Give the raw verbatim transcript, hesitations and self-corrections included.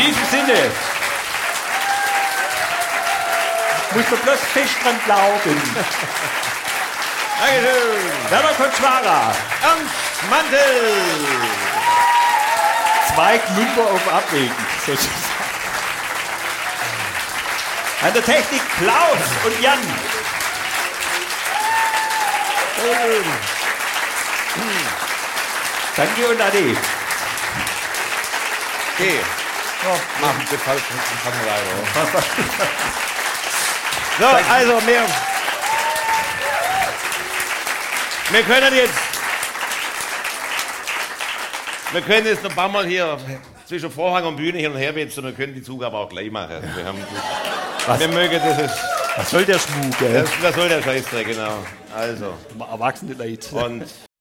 diesem Sinne muss man bloß fest dran glauben. Dankeschön. Werner Konschwara. Ernst Mantel. Zwei Gmünder auf Abwägen, sozusagen. An der Technik Klaus und Jan. Danke und Ade. Okay. Ja, mach das falsch. So, also mehr. Wir können jetzt. Wir können jetzt noch ein paar Mal hier zwischen Vorhang und Bühne hin und her wetzen. Wir können die Zugabe auch gleich machen. Wir, haben das, wir mögen das. Ist, Was soll der Schmuck, gell? das, das soll der Scheißdreck, genau. Also. Erwachsene Leute. Und